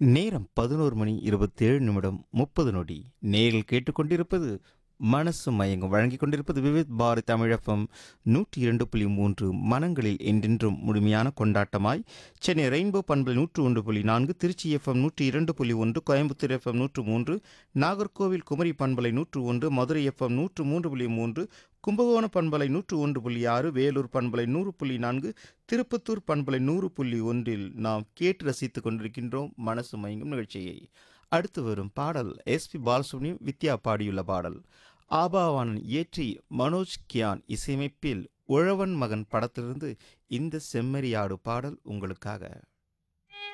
நேரம் 11:27:30 நேரில் கேட்டுக்கொண்டிருப்பது மனசு மயங்கும் வழங்கிக் கொண்டிருப்பது விவித் பாரதி தமிழகம் 102.3 மனங்களில் என்றென்றும் முழுமையான கொண்டாட்டமாய் சென்னை ரெயின்போ பண்பலை 101.4 திருச்சி எஃப்எம் 102.1 கோயம்புத்தூர் எஃப்எம் 103 நாகர்கோவில் குமரி பண்பலை 101 மதுரை எஃப்எம் 103.3 கும்பகோணம் பண்பலை 101.6 வேலூர் பண்பலை 100.4 திருப்பத்தூர் பண்பலை 100.1 நாம் கேட்டு ரசித்துக் கொண்டிருக்கின்றோம் மனசு மயங்கும் நிகழ்ச்சியை. அடுத்து வரும் பாடல் எஸ்பி பாலசுப்ரமணியம் வித்யா பாடியுள்ள பாடல். ஆபாவானன் இயற்றி மனோஜ் கியான் இசையமைப்பில் உழவன் மகன் படத்திலிருந்து இந்த செம்மறியாடு பாடல் உங்களுக்காக.